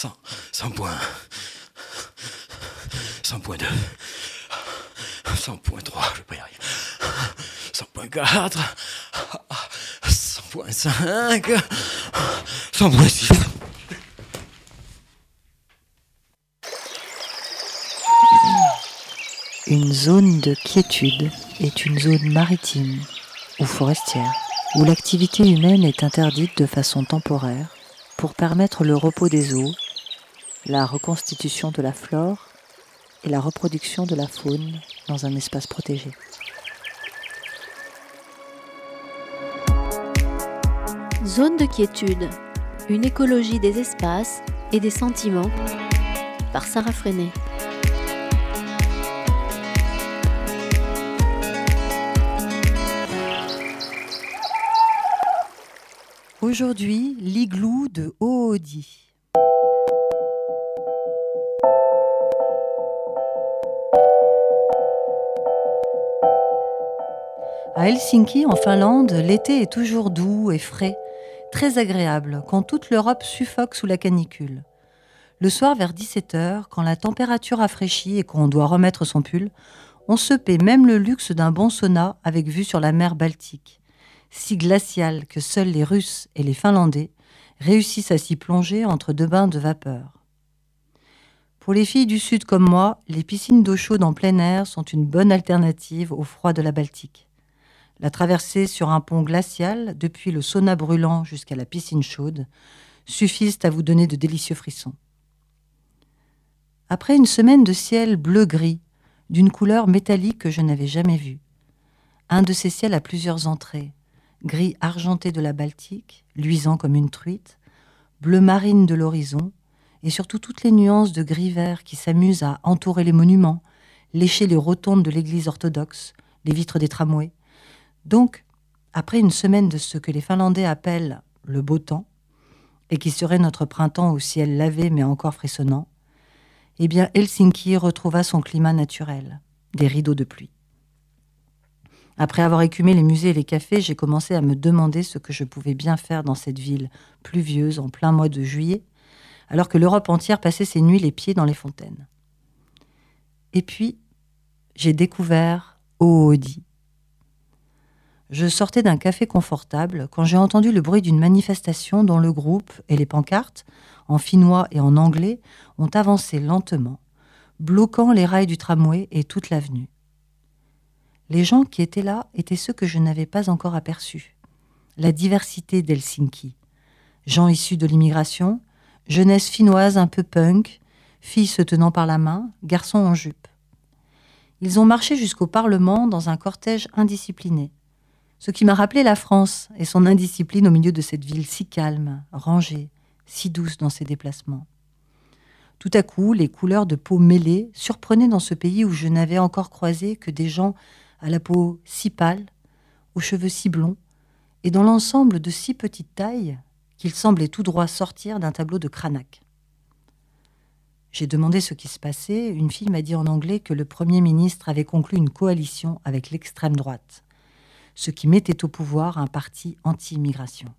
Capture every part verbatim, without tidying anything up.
cent, cent points. cent point deux. cent point trois, je vais pas y arriver. cent point quatre. cent point cinq. cent point six. Une zone de quiétude est une zone maritime ou forestière où l'activité humaine est interdite de façon temporaire pour permettre le repos des eaux, la reconstitution de la flore et la reproduction de la faune dans un espace protégé. Zone de quiétude, une écologie des espaces et des sentiments, par Sarah Freinet. Aujourd'hui, l'igloo de Oodi. À Helsinki, en Finlande, l'été est toujours doux et frais, très agréable, quand toute l'Europe suffoque sous la canicule. Le soir, vers dix-sept heures, quand la température rafraîchit et qu'on doit remettre son pull, on se paie même le luxe d'un bon sauna avec vue sur la mer Baltique, si glaciale que seuls les Russes et les Finlandais réussissent à s'y plonger entre deux bains de vapeur. Pour les filles du Sud comme moi, les piscines d'eau chaude en plein air sont une bonne alternative au froid de la Baltique. La traversée sur un pont glacial, depuis le sauna brûlant jusqu'à la piscine chaude, suffisent à vous donner de délicieux frissons. Après une semaine de ciel bleu-gris, d'une couleur métallique que je n'avais jamais vue, un de ces ciels à plusieurs entrées, gris argenté de la Baltique, luisant comme une truite, bleu marine de l'horizon, et surtout toutes les nuances de gris-vert qui s'amusent à entourer les monuments, lécher les rotondes de l'église orthodoxe, les vitres des tramways. Donc, après une semaine de ce que les Finlandais appellent le beau temps, et qui serait notre printemps au ciel lavé mais encore frissonnant, eh bien Helsinki retrouva son climat naturel, des rideaux de pluie. Après avoir écumé les musées et les cafés, j'ai commencé à me demander ce que je pouvais bien faire dans cette ville pluvieuse en plein mois de juillet, alors que l'Europe entière passait ses nuits les pieds dans les fontaines. Et puis, j'ai découvert Oodi. Je sortais d'un café confortable quand j'ai entendu le bruit d'une manifestation dont le groupe et les pancartes, en finnois et en anglais, ont avancé lentement, bloquant les rails du tramway et toute l'avenue. Les gens qui étaient là étaient ceux que je n'avais pas encore aperçus. La diversité d'Helsinki. Gens issus de l'immigration, jeunesse finnoise un peu punk, filles se tenant par la main, garçons en jupe. Ils ont marché jusqu'au Parlement dans un cortège indiscipliné. Ce qui m'a rappelé la France et son indiscipline au milieu de cette ville si calme, rangée, si douce dans ses déplacements. Tout à coup, les couleurs de peau mêlées surprenaient dans ce pays où je n'avais encore croisé que des gens à la peau si pâle, aux cheveux si blonds, et dans l'ensemble de si petite taille qu'ils semblaient tout droit sortir d'un tableau de Cranach. J'ai demandé ce qui se passait. Une fille m'a dit en anglais que le Premier ministre avait conclu une coalition avec l'extrême droite, ce qui mettait au pouvoir un parti anti-immigration.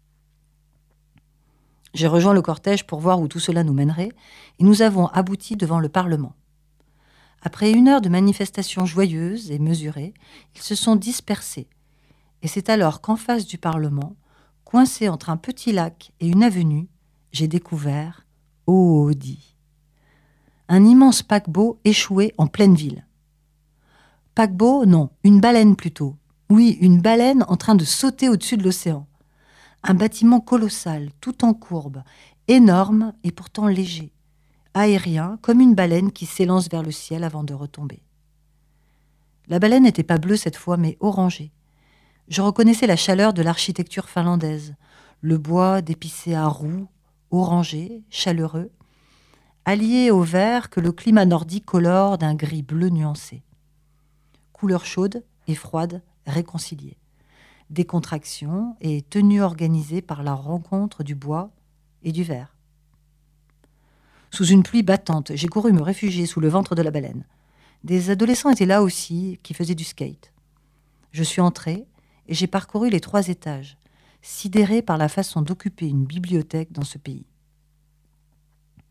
J'ai rejoint le cortège pour voir où tout cela nous mènerait, et nous avons abouti devant le Parlement. Après une heure de manifestations joyeuses et mesurées, ils se sont dispersés. Et c'est alors qu'en face du Parlement, coincé entre un petit lac et une avenue, j'ai découvert Oodi. Un immense paquebot échoué en pleine ville. Paquebot, non, une baleine plutôt. Oui, une baleine en train de sauter au-dessus de l'océan. Un bâtiment colossal, tout en courbe, énorme et pourtant léger. Aérien, comme une baleine qui s'élance vers le ciel avant de retomber. La baleine n'était pas bleue cette fois, mais orangée. Je reconnaissais la chaleur de l'architecture finlandaise, le bois d'épicé à roux, orangé, chaleureux, allié au vert que le climat nordique colore d'un gris bleu nuancé. Couleurs chaudes et froides réconciliées. Décontraction et tenue organisée par la rencontre du bois et du vert. Sous une pluie battante, j'ai couru me réfugier sous le ventre de la baleine. Des adolescents étaient là aussi, qui faisaient du skate. Je suis entrée et j'ai parcouru les trois étages, sidérée par la façon d'occuper une bibliothèque dans ce pays.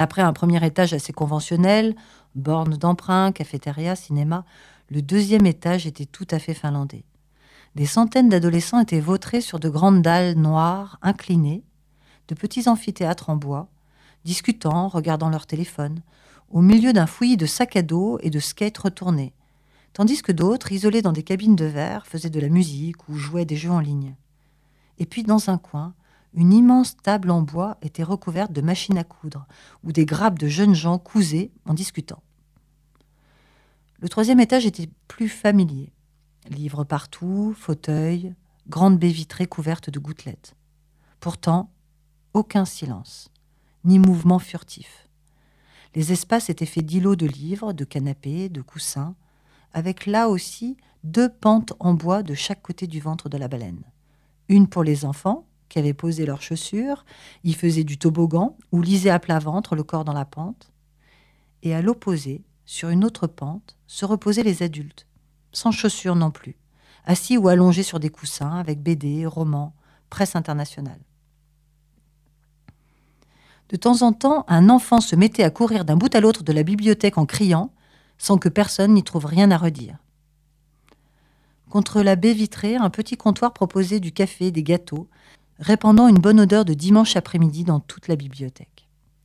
Après un premier étage assez conventionnel, borne d'emprunt, cafétéria, cinéma, le deuxième étage était tout à fait finlandais. Des centaines d'adolescents étaient vautrés sur de grandes dalles noires, inclinées, de petits amphithéâtres en bois, discutant, regardant leur téléphone, au milieu d'un fouillis de sacs à dos et de skates retournés, tandis que d'autres, isolés dans des cabines de verre, faisaient de la musique ou jouaient des jeux en ligne. Et puis, dans un coin, une immense table en bois était recouverte de machines à coudre, où des grappes de jeunes gens cousaient en discutant. Le troisième étage était plus familier. Livres partout, fauteuils, grande baie vitrée couverte de gouttelettes. Pourtant, aucun silence, ni mouvement furtif. Les espaces étaient faits d'îlots de livres, de canapés, de coussins, avec là aussi deux pentes en bois de chaque côté du ventre de la baleine. Une pour les enfants, qui avaient posé leurs chaussures, y faisaient du toboggan ou lisaient à plat ventre, le corps dans la pente. Et à l'opposé, sur une autre pente, se reposaient les adultes, sans chaussures non plus, assis ou allongés sur des coussins avec B D, romans, presse internationale. De temps en temps, un enfant se mettait à courir d'un bout à l'autre de la bibliothèque en criant, sans que personne n'y trouve rien à redire. Contre la baie vitrée, un petit comptoir proposait du café, des gâteaux, répandant une bonne odeur de dimanche après-midi dans toute la bibliothèque.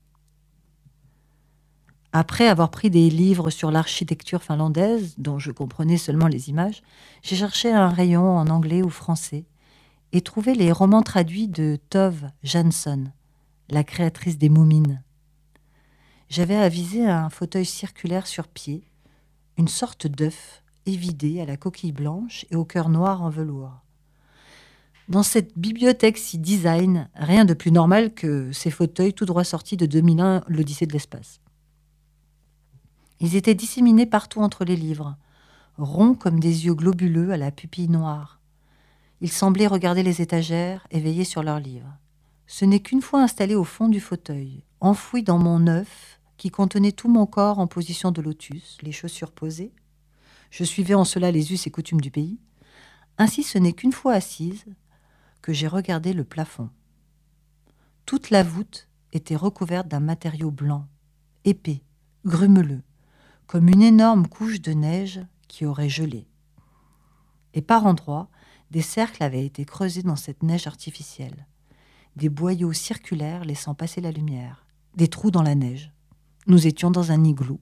Après avoir pris des livres sur l'architecture finlandaise, dont je comprenais seulement les images, j'ai cherché un rayon en anglais ou français et trouvé les romans traduits de Tove Jansson, la créatrice des Moumines. J'avais avisé un fauteuil circulaire sur pied, une sorte d'œuf évidé à la coquille blanche et au cœur noir en velours. Dans cette bibliothèque si design, rien de plus normal que ces fauteuils tout droit sortis de deux mille un, l'Odyssée de l'espace. Ils étaient disséminés partout entre les livres, ronds comme des yeux globuleux à la pupille noire. Ils semblaient regarder les étagères, éveillés sur leurs livres. Ce n'est qu'une fois installé au fond du fauteuil, enfoui dans mon œuf, qui contenait tout mon corps en position de lotus, les chaussures posées, je suivais en cela les us et coutumes du pays, ainsi ce n'est qu'une fois assise que j'ai regardé le plafond. Toute la voûte était recouverte d'un matériau blanc, épais, grumeleux, comme une énorme couche de neige qui aurait gelé. Et par endroits, des cercles avaient été creusés dans cette neige artificielle, des boyaux circulaires laissant passer la lumière, des trous dans la neige. Nous étions dans un igloo.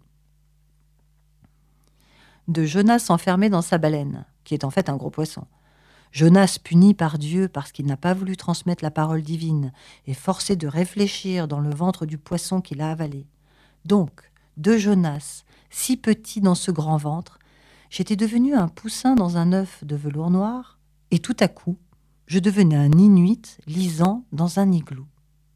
De Jonas enfermé dans sa baleine, qui est en fait un gros poisson. Jonas puni par Dieu parce qu'il n'a pas voulu transmettre la parole divine et forcé de réfléchir dans le ventre du poisson qu'il a avalé. Donc, de Jonas, si petit dans ce grand ventre, j'étais devenu un poussin dans un œuf de velours noir et tout à coup, je devenais un Inuit lisant dans un igloo.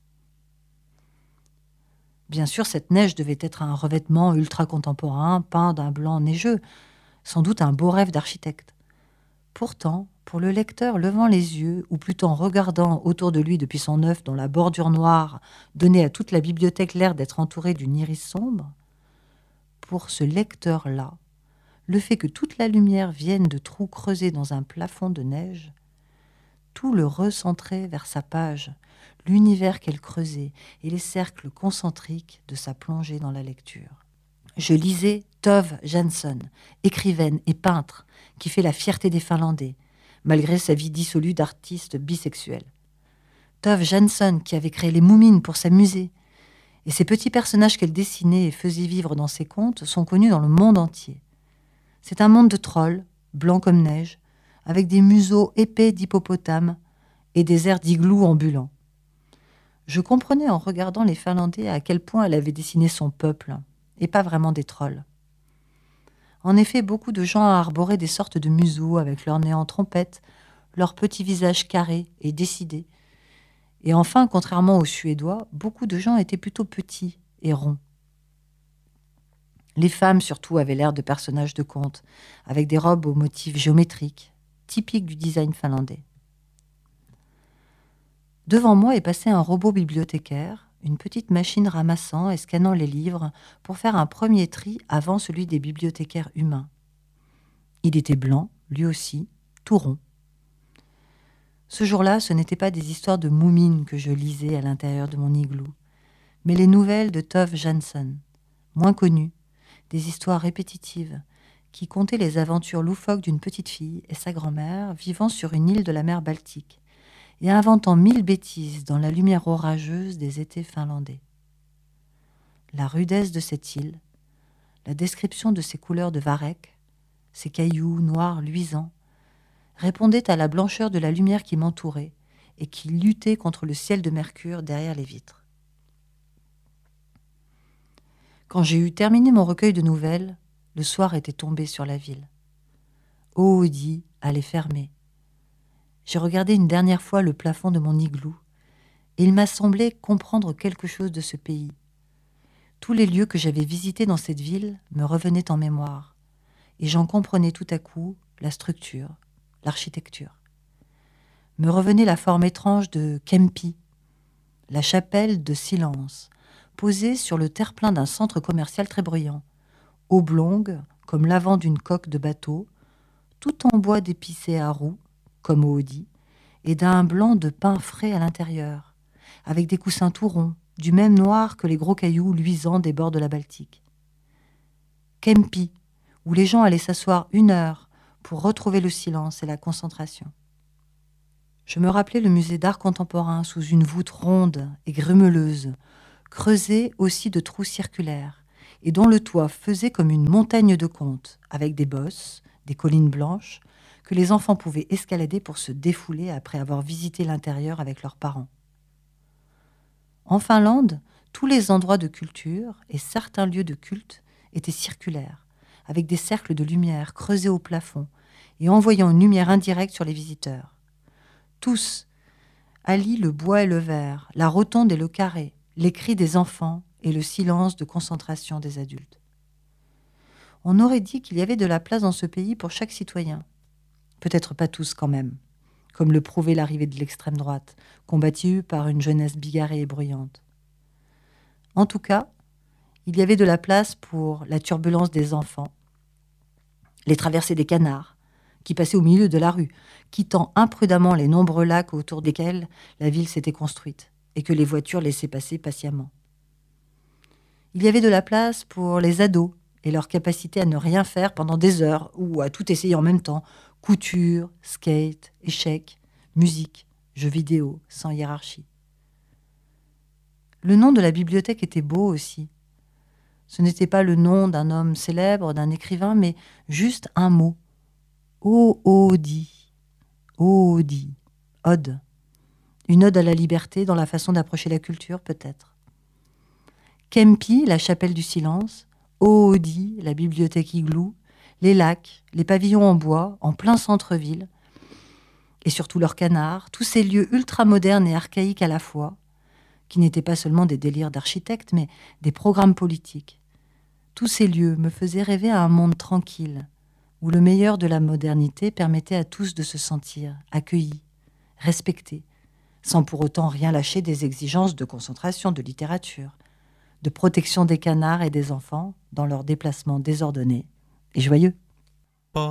Bien sûr, cette neige devait être un revêtement ultra-contemporain, peint d'un blanc neigeux, sans doute un beau rêve d'architecte. Pourtant, pour le lecteur levant les yeux, ou plutôt en regardant autour de lui depuis son œuf dont la bordure noire donnait à toute la bibliothèque l'air d'être entourée d'une iris sombre, pour ce lecteur-là, le fait que toute la lumière vienne de trous creusés dans un plafond de neige, tout le recentrait vers sa page, l'univers qu'elle creusait et les cercles concentriques de sa plongée dans la lecture. Je lisais Tove Jansson, écrivaine et peintre, qui fait la fierté des Finlandais, malgré sa vie dissolue d'artiste bisexuel. Tove Jansson, qui avait créé les Moumines pour s'amuser, et ces petits personnages qu'elle dessinait et faisait vivre dans ses contes sont connus dans le monde entier. C'est un monde de trolls, blancs comme neige, avec des museaux épais d'hippopotames et des airs d'igloo ambulants. Je comprenais en regardant les Finlandais à quel point elle avait dessiné son peuple, et pas vraiment des trolls. En effet, beaucoup de gens arboraient des sortes de museaux avec leur nez en trompette, leurs petits visages carrés et décidés. Et enfin, contrairement aux Suédois, beaucoup de gens étaient plutôt petits et ronds. Les femmes, surtout, avaient l'air de personnages de contes, avec des robes aux motifs géométriques, typiques du design finlandais. Devant moi est passé un robot bibliothécaire, une petite machine ramassant et scannant les livres pour faire un premier tri avant celui des bibliothécaires humains. Il était blanc, lui aussi, tout rond. Ce jour-là, ce n'étaient pas des histoires de moumines que je lisais à l'intérieur de mon igloo, mais les nouvelles de Tove Jansson, moins connues, des histoires répétitives, qui contaient les aventures loufoques d'une petite fille et sa grand-mère vivant sur une île de la mer Baltique et inventant mille bêtises dans la lumière orageuse des étés finlandais. La rudesse de cette île, la description de ses couleurs de varech, ses cailloux noirs luisants, répondait à la blancheur de la lumière qui m'entourait et qui luttait contre le ciel de mercure derrière les vitres. Quand j'ai eu terminé mon recueil de nouvelles, le soir était tombé sur la ville. Oodi allait fermer. J'ai regardé une dernière fois le plafond de mon igloo et il m'a semblé comprendre quelque chose de ce pays. Tous les lieux que j'avais visités dans cette ville me revenaient en mémoire et j'en comprenais tout à coup la structure, l'architecture. Me revenait la forme étrange de Kempi, la chapelle de silence, posée sur le terre-plein d'un centre commercial très bruyant, oblongue comme l'avant d'une coque de bateau, tout en bois d'épicé à roux, comme Oodi, et d'un blanc de pin frais à l'intérieur, avec des coussins tout ronds, du même noir que les gros cailloux luisants des bords de la Baltique. Kempi, où les gens allaient s'asseoir une heure pour retrouver le silence et la concentration. Je me rappelais le musée d'art contemporain sous une voûte ronde et grumeleuse, creusée aussi de trous circulaires, et dont le toit faisait comme une montagne de contes, avec des bosses, des collines blanches, que les enfants pouvaient escalader pour se défouler après avoir visité l'intérieur avec leurs parents. En Finlande, tous les endroits de culture et certains lieux de culte étaient circulaires, avec des cercles de lumière creusés au plafond et envoyant une lumière indirecte sur les visiteurs. Tous allient le bois et le verre, la rotonde et le carré, les cris des enfants et le silence de concentration des adultes. On aurait dit qu'il y avait de la place dans ce pays pour chaque citoyen. Peut-être pas tous quand même, comme le prouvait l'arrivée de l'extrême droite, combattue par une jeunesse bigarrée et bruyante. En tout cas, il y avait de la place pour la turbulence des enfants, les traversées des canards, qui passaient au milieu de la rue, quittant imprudemment les nombreux lacs autour desquels la ville s'était construite et que les voitures laissaient passer patiemment. Il y avait de la place pour les ados et leur capacité à ne rien faire pendant des heures ou à tout essayer en même temps, couture, skate, échecs, musique, jeux vidéo, sans hiérarchie. Le nom de la bibliothèque était beau aussi. Ce n'était pas le nom d'un homme célèbre, d'un écrivain, mais juste un mot. Oodi. Oodi. Ode. Une ode à la liberté dans la façon d'approcher la culture, peut-être. Kempi, la chapelle du silence. Oodi, la bibliothèque igloo. Les lacs, les pavillons en bois, en plein centre-ville. Et surtout leurs canards, tous ces lieux ultra-modernes et archaïques à la fois, qui n'étaient pas seulement des délires d'architectes, mais des programmes politiques. Tous ces lieux me faisaient rêver à un monde tranquille, où le meilleur de la modernité permettait à tous de se sentir accueillis, respectés, sans pour autant rien lâcher des exigences de concentration, de littérature, de protection des canards et des enfants dans leurs déplacements désordonnés et joyeux.